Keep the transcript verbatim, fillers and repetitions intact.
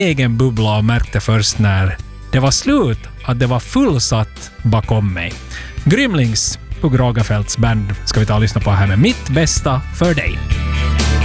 egen bubbla och märkte först när det var slut att det var fullsatt bakom mig. Grymlings, Hugh Rogefeldts band ska vi ta och lyssna på här med Mitt bästa för dig.